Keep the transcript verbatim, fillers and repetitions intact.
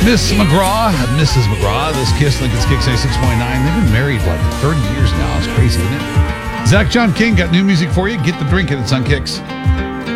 Miss McGraw, Missus McGraw, this Kiss, Lincoln's Kicks ninety-six point nine. They've been married like thirty years now. It's crazy, isn't it? Zach John King got new music for you. Get the drink, and it's on Kicks.